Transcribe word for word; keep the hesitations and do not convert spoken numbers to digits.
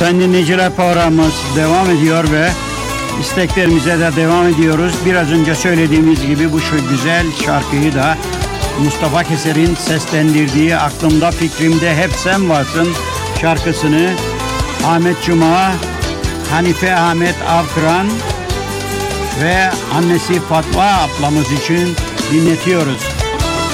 Sayın dinleyiciler, programımız devam ediyor ve isteklerimize de devam ediyoruz. Biraz önce söylediğimiz gibi bu şu güzel şarkıyı da Mustafa Keser'in seslendirdiği Aklımda Fikrimde Hep Sen Varsın şarkısını Ahmet Cuma, Hanife Ahmet Avkıran ve annesi Fatma ablamız için dinletiyoruz.